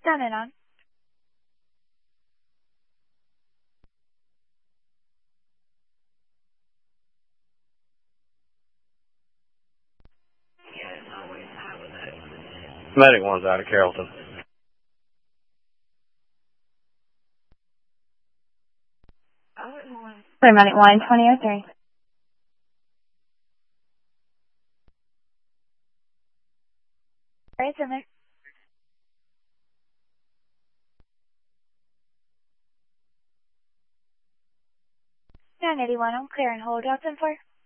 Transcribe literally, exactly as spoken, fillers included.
Done and on. Medic one's out of Carrollton. Sorry, Medic one, twenty oh three. Right, in there. nine eighty-one, I'm clear and hold. What's in for?